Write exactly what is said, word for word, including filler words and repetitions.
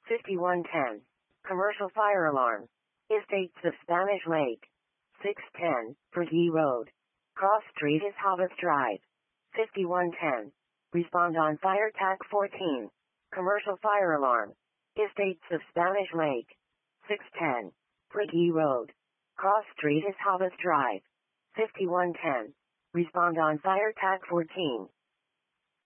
fifty-one ten. Commercial fire alarm. Estates of Spanish Lake. six ten. Pergy Road. Cross Street is Hobbs Drive. fifty-one ten. Respond on fire tag fourteen. Commercial fire alarm. Estates of Spanish Lake. six ten. Pergy Road. Cross Street is Hobbs Drive. fifty-one ten. Respond on fire tag fourteen.